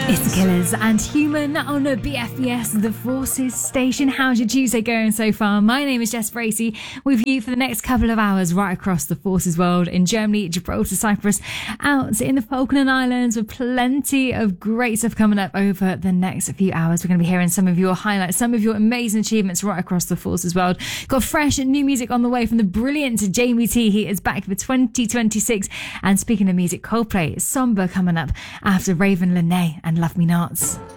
It's the Killers and Human on a BFBS, the Forces station. How's your Tuesday going so far? My name is Jess Bracey, with you for the next couple of hours right across the Forces world in Germany, Gibraltar, Cyprus, out in the Falkland Islands, with plenty of great stuff coming up over the next few hours. We're going to be hearing some of your highlights, some of your amazing achievements right across the Forces world. Got fresh new music on the way from the brilliant Jamie T. He is back for 2026. And speaking of music, Coldplay, Somber coming up after Raven Lenae and Love Me Not.